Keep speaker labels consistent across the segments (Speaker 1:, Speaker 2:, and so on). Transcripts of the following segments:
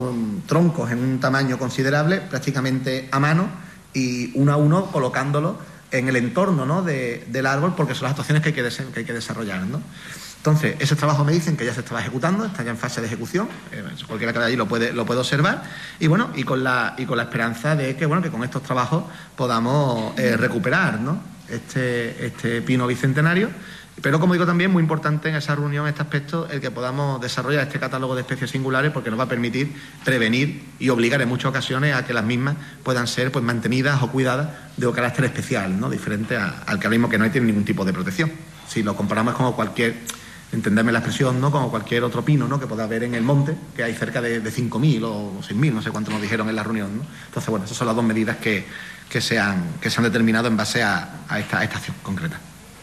Speaker 1: troncos en un tamaño considerable, prácticamente a mano y uno a uno colocándolo en el entorno, ¿no?, del árbol, porque son las actuaciones que hay que desarrollar, ¿no? Entonces, ese trabajo me dicen que ya se estaba ejecutando, está ya en fase de ejecución, cualquiera que vaya allí lo puede observar, y bueno, y con la esperanza de que, bueno, que con estos trabajos podamos recuperar, ¿no?, este pino bicentenario. Pero, como digo, también muy importante en esa reunión, este aspecto, el que podamos desarrollar este catálogo de especies singulares, porque nos va a permitir prevenir y obligar en muchas ocasiones a que las mismas puedan ser, pues, mantenidas o cuidadas de un carácter especial, ¿no?, diferente al que ahora mismo que no tiene ningún tipo de protección. Si lo comparamos como cualquier, entenderme la expresión, ¿no?, como cualquier otro pino, ¿no?, que pueda haber en el monte, que hay cerca de 5.000 o 6.000, no sé cuánto nos dijeron en la reunión, ¿no? Entonces, bueno, esas son las dos medidas que se han determinado en base a esta acción concreta.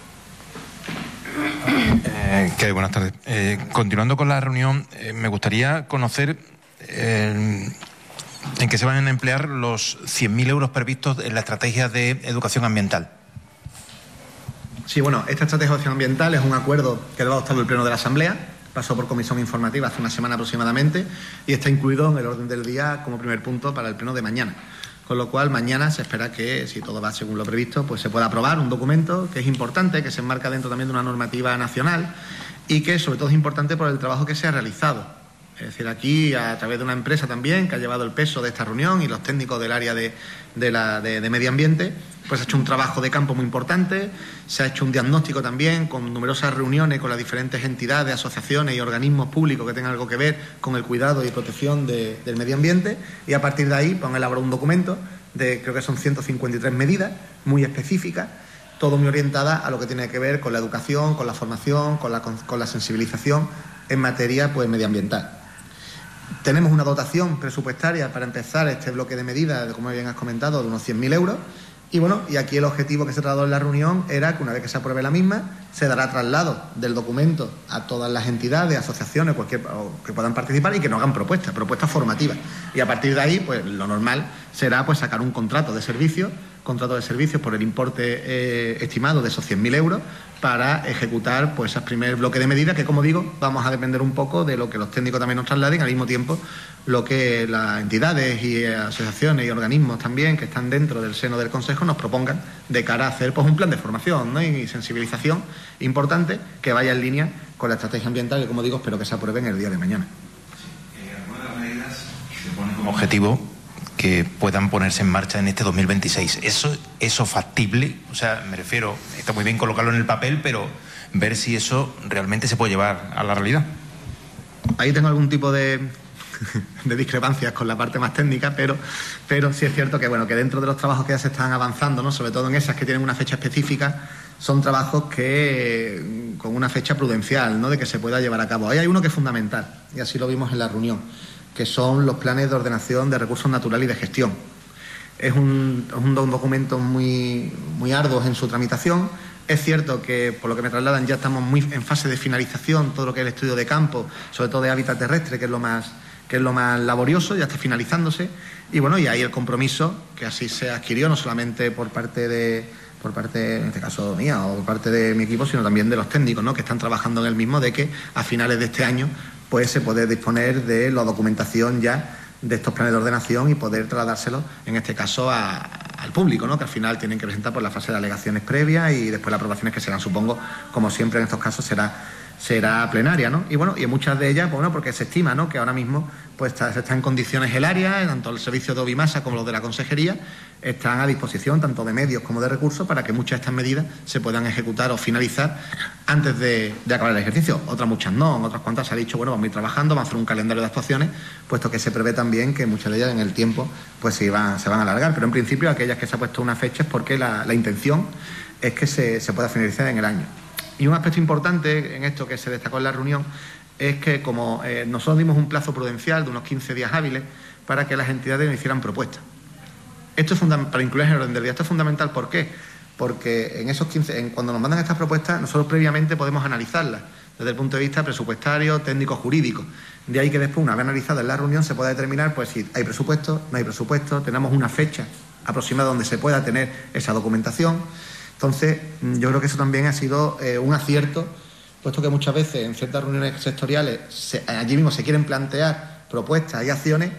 Speaker 2: Buenas tardes. Continuando con la reunión, me gustaría conocer en qué se van a emplear los 100.000 euros previstos en la estrategia de educación ambiental.
Speaker 1: Sí, bueno, esta estrategia de educación ambiental es un acuerdo que lo ha adoptado el Pleno de la Asamblea, pasó por comisión informativa hace una semana aproximadamente y está incluido en el orden del día como primer punto para el Pleno de mañana. Con lo cual, mañana se espera que, si todo va según lo previsto, pues se pueda aprobar un documento que es importante, que se enmarca dentro también de una normativa nacional y que, sobre todo, es importante por el trabajo que se ha realizado. Es decir, aquí, a través de una empresa también que ha llevado el peso de esta reunión y los técnicos del área de medio ambiente, pues ha hecho un trabajo de campo muy importante, se ha hecho un diagnóstico también con numerosas reuniones con las diferentes entidades, asociaciones y organismos públicos que tengan algo que ver con el cuidado y protección del medio ambiente y a partir de ahí pues, han elaborado un documento de, creo que son 153 medidas muy específicas, todo muy orientada a lo que tiene que ver con la educación, con la formación, con la sensibilización en materia pues, medioambiental. Tenemos una dotación presupuestaria para empezar este bloque de medidas, como bien has comentado, de unos 100.000 euros. Y bueno, y aquí el objetivo que se trasladó en la reunión era que una vez que se apruebe la misma, se dará traslado del documento a todas las entidades, asociaciones, que puedan participar y que nos hagan propuestas formativas. Y a partir de ahí, pues lo normal será pues sacar un contrato de servicios por el importe estimado de esos 100.000 euros para ejecutar pues ese primer bloque de medidas que, como digo, vamos a depender un poco de lo que los técnicos también nos trasladen, al mismo tiempo lo que las entidades y asociaciones y organismos también que están dentro del seno del Consejo nos propongan de cara a hacer pues un plan de formación, ¿no?, y sensibilización importante que vaya en línea con la estrategia ambiental que, como digo, espero que se apruebe en el día de mañana.
Speaker 2: Algunas de las medidas se ponen como objetivo que puedan ponerse en marcha en este 2026. ¿Eso factible? O sea, me refiero, está muy bien colocarlo en el papel, pero ver si eso realmente se puede llevar a la realidad.
Speaker 1: Ahí tengo algún tipo de discrepancias con la parte más técnica, pero sí es cierto que, bueno, que dentro de los trabajos que ya se están avanzando, ¿no?, sobre todo en esas que tienen una fecha específica, son trabajos que con una fecha prudencial, ¿no?, de que se pueda llevar a cabo. Ahí hay uno que es fundamental, y así lo vimos en la reunión, que son los planes de ordenación de recursos naturales y de gestión. Es un documento muy arduo en su tramitación. Es cierto que, por lo que me trasladan, ya estamos muy en fase de finalización, todo lo que es el estudio de campo, sobre todo de hábitat terrestre, que es lo más laborioso, ya está finalizándose. Y bueno, y ahí el compromiso, que así se adquirió, no solamente por parte, en este caso mía, o por parte de mi equipo, sino también de los técnicos, ¿no?, que están trabajando en el mismo, de que a finales de este año pues se puede disponer de la documentación ya de estos planes de ordenación y poder trasladárselos, en este caso, al público, ¿no?, que al final tienen que presentar por la fase de alegaciones previas y después las aprobaciones que serán, supongo, como siempre en estos casos, será plenaria, ¿no? Y bueno, y en muchas de ellas, bueno, porque se estima, ¿no?, que ahora mismo pues está en condiciones el área, tanto el servicio de Obimasa como los de la Consejería, están a disposición tanto de medios como de recursos para que muchas de estas medidas se puedan ejecutar o finalizar antes de acabar el ejercicio. Otras muchas no, en otras cuantas se ha dicho, bueno, vamos a ir trabajando, vamos a hacer un calendario de actuaciones, puesto que se prevé también que muchas de ellas en el tiempo pues se van a alargar. Pero en principio aquellas que se ha puesto una fecha es porque la intención es que se pueda finalizar en el año. Y un aspecto importante en esto que se destacó en la reunión es que, como nosotros dimos un plazo prudencial de unos 15 días hábiles para que las entidades nos hicieran propuestas. Esto es para incluir en el orden del día. Esto es fundamental. ¿Por qué? Porque en esos 15, cuando nos mandan estas propuestas, nosotros previamente podemos analizarlas desde el punto de vista presupuestario, técnico, jurídico. De ahí que después, una vez analizada en la reunión, se pueda determinar pues si hay presupuesto, no hay presupuesto, tenemos una fecha aproximada donde se pueda tener esa documentación. Entonces, yo creo que eso también ha sido un acierto, puesto que muchas veces en ciertas reuniones sectoriales allí mismo se quieren plantear propuestas y acciones